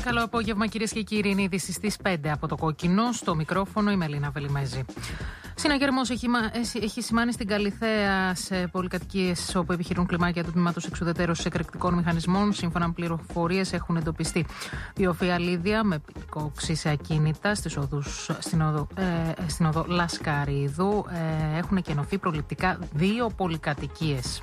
Καλό απόγευμα, κυρίες και κύριοι. Είναι είδηση στις 5 από το Κόκκινο. Στο μικρόφωνο η Μελίνα Βελιμέζη. Συναγερμός έχει σημάνει στην Καλιθέα σε πολυκατοικίες όπου επιχειρούν κλιμάκια του τμήματος εξουδετερώσης εκρηκτικών μηχανισμών. Σύμφωνα με πληροφορίες, έχουν εντοπιστεί 2 φιαλίδια με πυρικό οξύ σε ακίνητα στην οδό Λασκαρίδου. Έχουν κενωθεί προληπτικά 2 πολυκατοικίες.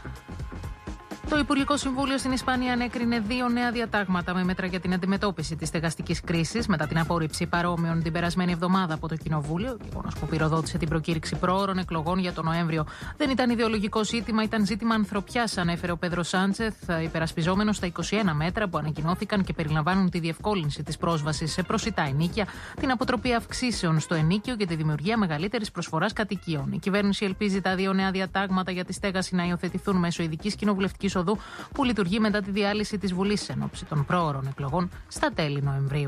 Το Υπουργικό Συμβούλιο στην Ισπανία ανέκρινε 2 νέα διατάγματα με μέτρα για την αντιμετώπιση της στεγαστικής κρίσης μετά την απόρριψη παρόμοιων την περασμένη εβδομάδα από το Κοινοβούλιο. Γεγονός που πυροδότησε την προκήρυξη προώρων εκλογών για τον Νοέμβριο. Δεν ήταν ιδεολογικό ζήτημα, ήταν ζήτημα ανθρωπιάς, ανέφερε ο Πέδρο Σάντσεθ, υπερασπιζόμενος τα 21 μέτρα που ανακοινώθηκαν και περιλαμβάνουν τη διευκόλυνση της πρόσβασης σε προσιτά ενοίκια, την αποτροπή αυξήσεων στο ενοίκιο και τη δημιουργία μεγαλύτερης προσφοράς κατοικίων. Η κυβέρνηση ελπίζει τα 2 νέα διατάγματα για τη στέγαση να υιοθετηθούν μέσω ειδικής κοινοβουλευτικής οδού που λειτουργεί μετά τη διάλυση της Βουλής εν ώψη των προώρων εκλογών στα τέλη Νοεμβρίου.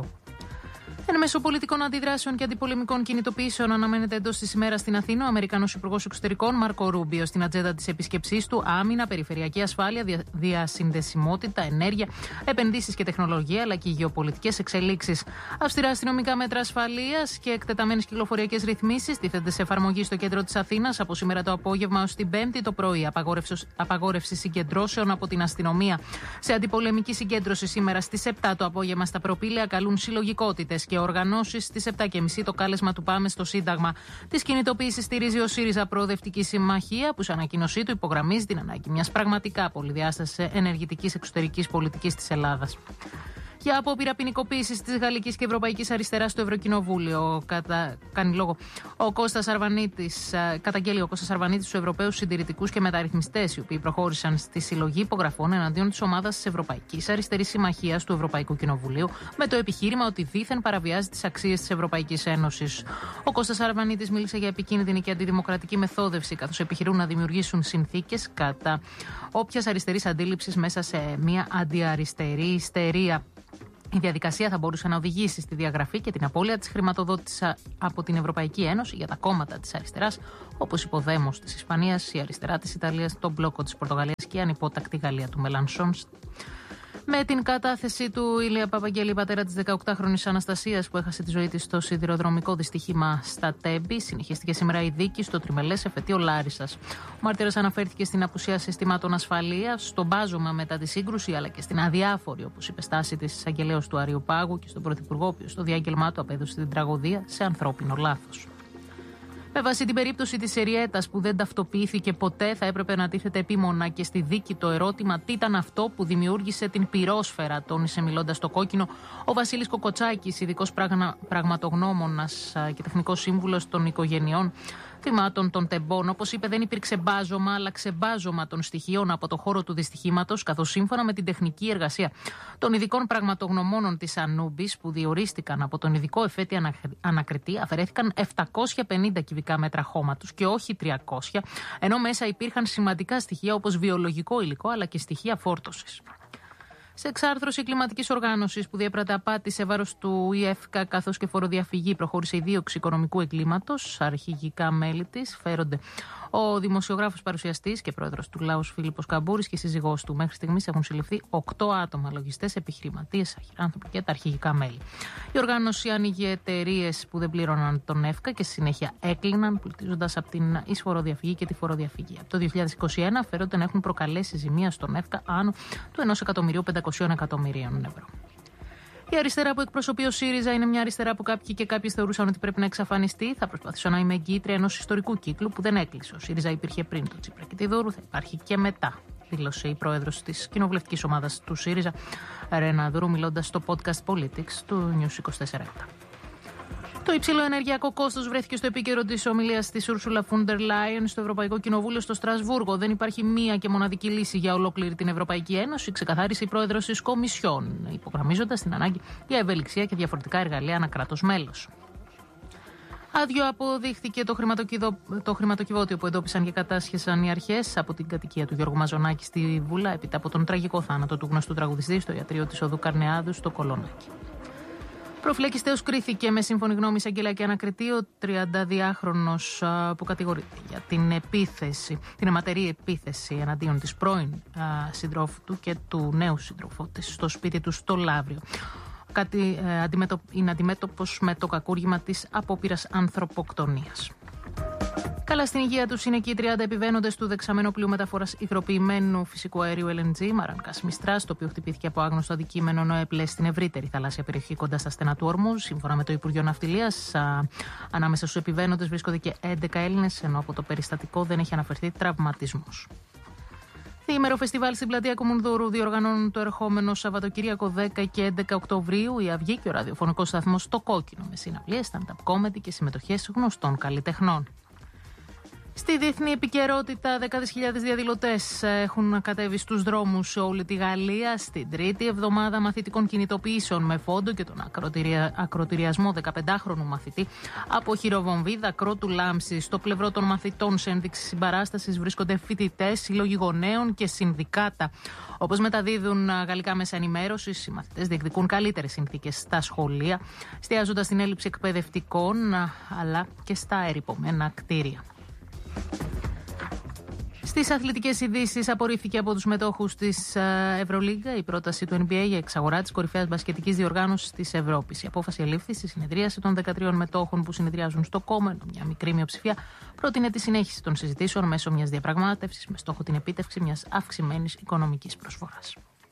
Εν μέσω πολιτικών αντιδράσεων και αντιπολεμικών κινητοποιήσεων, αναμένεται εντός της ημέρας στην Αθήνα ο Αμερικανός Υπουργός Εξωτερικών Μάρκο Ρούμπιο στην ατζέντα της επίσκεψής του άμυνα, περιφερειακή ασφάλεια, διασυνδεσιμότητα, ενέργεια, επενδύσεις και τεχνολογία, αλλά και γεωπολιτικές εξελίξεις. Αυστηρά αστυνομικά μέτρα ασφαλείας και εκτεταμένες κυκλοφοριακές ρυθμίσεις τίθενται σε εφαρμογή στο κέντρο της Αθήνας από σήμερα το απόγευμα ως την Πέμπτη το πρωί. Απαγόρευση συγκεντρώσεων από την αστυνομία. Σε αντιπολεμική συγκέντρωση σήμερα στις 7 το απόγευμα στα προπήλαια καλούν συλλογικότητες και οργανώσεις στις 7.30 το κάλεσμα του Πάμε στο Σύνταγμα. Τις κινητοποίησεις στηρίζει ο ΣΥΡΙΖΑ Προοδευτική Συμμαχία, που σε ανακοίνωσή του υπογραμμίζει την ανάγκη μιας πραγματικά πολυδιάστασης ενεργητικής εξωτερικής πολιτικής της Ελλάδας. Για απόπειρα ποινικοποίησης της γαλλικής και ευρωπαϊκής αριστεράς στο Ευρωκοινοβούλιο κάνει λόγο ο Κώστας Αρβανίτης. Καταγγέλει ο Κώστας Αρβανίτης στους Ευρωπαίους συντηρητικούς και μεταρρυθμιστές, οι οποίοι προχώρησαν στη συλλογή υπογραφών εναντίον της ομάδας της Ευρωπαϊκής Αριστερής Συμμαχίας του Ευρωπαϊκού Κοινοβουλίου, με το επιχείρημα ότι δήθεν παραβιάζει τις αξίες της Ευρωπαϊκής Ένωσης. Ο Κώστας Αρβανίτης μίλησε για επικίνδυνη και αντιδημοκρατική μεθόδευση, καθώς επιχειρούν να δημιουργήσουν συνθήκες κατά όποιας αριστερής αντίληψης μέσα σε μια αντιαριστερή ιστερία. Η διαδικασία θα μπορούσε να οδηγήσει στη διαγραφή και την απώλεια της χρηματοδότησης από την Ευρωπαϊκή Ένωση για τα κόμματα της αριστεράς, όπως υποδέμος της Ισπανίας, η αριστερά της Ιταλίας, τον μπλόκο της Πορτογαλίας και η ανυπότακτη Γαλλία του Μελανσόν. Με την κατάθεση του Ηλία Παπαγγέλη, πατέρα της 18χρονης Αναστασίας που έχασε τη ζωή της στο σιδηροδρομικό δυστύχημα στα Τέμπη, συνεχίστηκε σήμερα η δίκη στο τριμελές εφετείο Λάρισσας. Ο μάρτυρας αναφέρθηκε στην απουσία συστημάτων ασφαλείας, στο μπάζωμα μετά τη σύγκρουση, αλλά και στην αδιάφορη, όπως είπε, στάση της εισαγγελέως του Αριοπάγου και στον Πρωθυπουργό, ο οποίος στο διάγγελμά του απέδωσε την τραγωδία σε ανθρώπινο λάθος. Με βάση την περίπτωση της Εριέτας που δεν ταυτοποιήθηκε ποτέ, θα έπρεπε να τίθεται επίμονα και στη δίκη το ερώτημα τι ήταν αυτό που δημιούργησε την πυρόσφαιρα, τόνισε μιλώντας στο Κόκκινο ο Βασίλης Κοκοτσάκης, ειδικός πραγματογνώμονας και τεχνικός σύμβουλος των οικογενειών θυμάτων των τεμπών. Όπως είπε, δεν υπήρξε μπάζωμα, αλλά ξεμπάζωμα των στοιχείων από το χώρο του δυστυχήματος, καθώς σύμφωνα με την τεχνική εργασία των ειδικών πραγματογνωμόνων της Ανούμπης, που διορίστηκαν από τον ειδικό εφέτη ανακριτή, αφαιρέθηκαν 750 κυβικά μέτρα χώματος και όχι 300, ενώ μέσα υπήρχαν σημαντικά στοιχεία όπως βιολογικό υλικό αλλά και στοιχεία φόρτωσης. Σε εξάρθρωση κλιματικής οργάνωσης που διέπρατε απάτη σε βάρος του ΙΕΦΚΑ καθώς και φοροδιαφυγή, προχώρησε η δίωξη οικονομικού εγκλήματος. Αρχηγικά μέλη της φέρονται ο δημοσιογράφος παρουσιαστής και πρόεδρος του Λάους Φίλιππος Καμπούρης και η σύζυγός του. Μέχρι στιγμής έχουν συλληφθεί 8 άτομα, λογιστές, επιχειρηματίες, αχυράνθρωποι και τα αρχηγικά μέλη. Η οργάνωση άνοιγε εταιρείες που δεν πλήρωναν τον ΕΦΚΑ και στη συνέχεια έκλειναν, πλουτίζοντας από την εισφοροδιαφυγή και τη φοροδιαφυγή. Από το 2021 φέρονται να έχουν προκαλέσει ζημία στον ΕΦΚΑ άνω του 1.500.000.000 ευρώ. Η αριστερά που εκπροσωπεί ο ΣΥΡΙΖΑ είναι μια αριστερά που κάποιοι και κάποιες θεωρούσαν ότι πρέπει να εξαφανιστεί. Θα προσπαθήσω να είμαι εγγύητρια ενός ιστορικού κύκλου που δεν έκλεισε. Ο ΣΥΡΙΖΑ υπήρχε πριν το Τσίπρα και τη Δούρου, θα υπάρχει και μετά, δήλωσε η πρόεδρος της κοινοβουλευτικής ομάδας του ΣΥΡΙΖΑ, Ρένα Δούρου, μιλώντας στο podcast Politics του News 24. Το υψηλό ενεργειακό κόστος βρέθηκε στο επίκαιρο της ομιλίας της Ursula von der Leyen στο Ευρωπαϊκό Κοινοβούλιο στο Στρασβούργο. Δεν υπάρχει μία και μοναδική λύση για ολόκληρη την Ευρωπαϊκή Ένωση, ξεκαθάρισε η πρόεδρος της Κομισιόν, υπογραμμίζοντας την ανάγκη για ευελιξία και διαφορετικά εργαλεία ανά κράτος μέλος. Άδειο αποδείχθηκε το χρηματοκιβώτιο που εντόπισαν και κατάσχεσαν οι αρχές από την κατοικία του Γιώργου Μαζονάκη στη Βούλα, έπειτα από τον τραγικό θάνατο του γνωστού τραγουδιστή στο ιατρείο της οδού Καρνεάδου στο Κολονάκι. Προφυλακιστέως κρίθηκε με σύμφωνη γνώμη εισαγγελέα και ανακριτή ο 32χρονος που κατηγορείται για την αιματερή επίθεση εναντίον της πρώην συντρόφου του και του νέου συντρόφου της στο σπίτι του στο Λαύριο. Ο είναι αντιμέτωπος με το κακούργημα της απόπειρας ανθρωποκτονίας. Καλά στην υγεία τους είναι και οι 30 επιβαίνοντες του δεξαμένου πλοίου μεταφοράς υγροποιημένου φυσικού αερίου LNG Μαρανκάς Μιστράς, το οποίο χτυπήθηκε από άγνωστο αντικείμενο ενώ έπλεε στην ευρύτερη θαλάσσια περιοχή κοντά στα στενά του Ορμούζ. Σύμφωνα με το Υπουργείο Ναυτιλίας, ανάμεσα στους επιβαίνοντες βρίσκονται και 11 Έλληνες, ενώ από το περιστατικό δεν έχει αναφερθεί τραυματισμός. Διήμερο φεστιβάλ στην πλατεία Κομουνδούρου διοργανώνουν το ερχόμενο Σαββατοκύριακο 10 και 11 Οκτωβρίου η Αυγή και ο ραδιοφωνικός σταθμός Το Κόκκινο, με συναυλίες, stand-up comedy και συμμετοχές γνωστών καλλιτεχνών. Στη διεθνή επικαιρότητα, δεκάδες χιλιάδες διαδηλωτές έχουν κατέβει στους δρόμους σε όλη τη Γαλλία στην τρίτη εβδομάδα μαθητικών κινητοποιήσεων με φόντο και τον ακροτηριασμό 15χρονου μαθητή από χειροβομβή δακρότου λάμψη. Στο πλευρό των μαθητών σε ένδειξη συμπαράστασης βρίσκονται φοιτητές, σύλλογοι γονέων και συνδικάτα. Όπως μεταδίδουν γαλλικά μέσα ενημέρωσης, οι μαθητές διεκδικούν καλύτερες συνθήκες στα σχολεία, εστιάζοντας στην έλλειψη εκπαιδευτικών αλλά και στα ερειπωμένα κτίρια. Στις αθλητικές ειδήσεις, απορρίφθηκε από τους μετόχους της Ευρωλίγκα η πρόταση του NBA για εξαγορά της κορυφαίας μπασκετικής διοργάνωσης της Ευρώπης. Η απόφαση ελήφθη στη συνεδρίαση των 13 μετόχων που συνεδριάζουν στο κόμμα. Μια μικρή μειοψηφία πρότεινε τη συνέχιση των συζητήσεων μέσω μιας διαπραγμάτευσης με στόχο την επίτευξη μιας αυξημένης οικονομικής προσφοράς.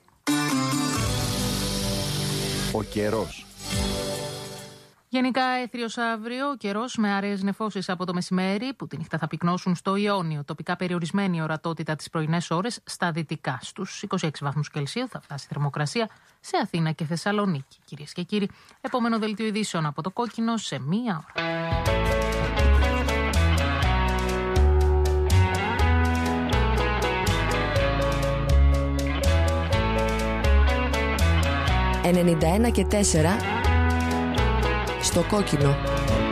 Ο καιρός. Γενικά έθριος αύριο, ο καιρός με άραιες νεφώσεις από το μεσημέρι που τη νύχτα θα πυκνώσουν στο Ιόνιο. Τοπικά περιορισμένη ορατότητα τις πρωινές ώρες στα δυτικά. Στους 26 βαθμούς Κελσίου θα φτάσει η θερμοκρασία σε Αθήνα και Θεσσαλονίκη. Κυρίες και κύριοι, επόμενο δελτίο ειδήσεων από το Κόκκινο σε μία ώρα. «91 και 4» στο Κόκκινο.